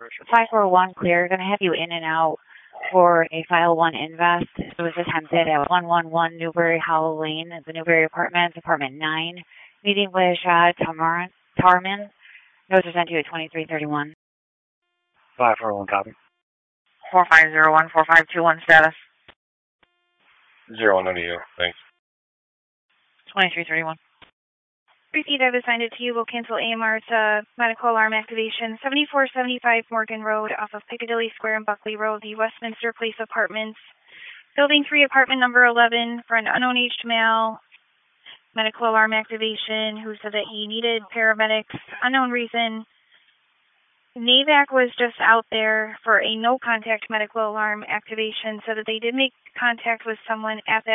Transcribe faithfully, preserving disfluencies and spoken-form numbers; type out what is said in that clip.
five four one clear. Going to have you in and out for a file one invest. It was attempted at one one one Newberry Howell Lane, the Newberry Apartments, apartment nine. Meeting with Shah Tarman. Tarman. Notice was sent to you at twenty-three thirty-one. five four one copy. four five zero one four five two one status. zero one under you. Thanks. twenty-three thirty-one. Repeat, I've assigned it to you. We'll cancel A M R's uh, medical alarm activation. seventy-four seventy-five Morgan Road off of Piccadilly Square and Buckley Road, the Westminster Place Apartments. Building three, apartment number eleven, for an unknown aged male. Medical alarm activation, who said that he needed paramedics. Unknown reason. NAVAC was just out there for a no-contact medical alarm activation, so that they did make contact with someone at that